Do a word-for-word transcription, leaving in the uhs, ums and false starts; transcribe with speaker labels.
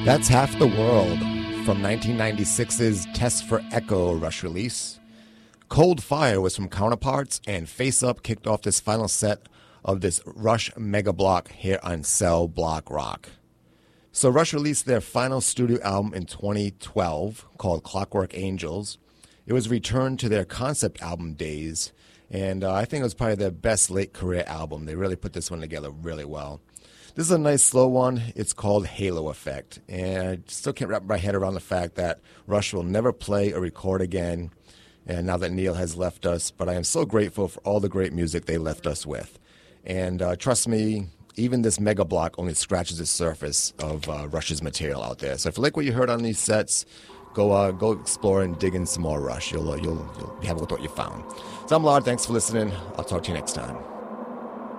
Speaker 1: That's Half the World from nineteen ninety-six's Test for Echo Rush release. Cold Fire was from Counterparts, and Face Up kicked off this final set of this Rush mega block here on Cell Block Rock. So Rush released their final studio album in twenty twelve called Clockwork Angels. It was returned to their concept album days, and uh, I think it was probably their best late career album. They really put this one together really well. This is a nice slow one. It's called Halo Effect, and I still can't wrap my head around the fact that Rush will never play or record again, and now that Neil has left us, but I am so grateful for all the great music they left us with. And uh, trust me, even this mega block only scratches the surface of uh, Rush's material out there. So if you like what you heard on these sets, go uh, go explore and dig in some more Rush. You'll, uh, you'll, you'll be happy with what you found. So I'm Lard. Thanks for listening. I'll talk to you next time.